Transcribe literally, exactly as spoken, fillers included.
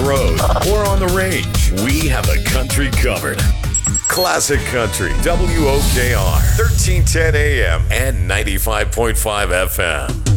road or on the range, we have the country covered. Classic Country, W O K R, thirteen ten A M and ninety-five point five F M.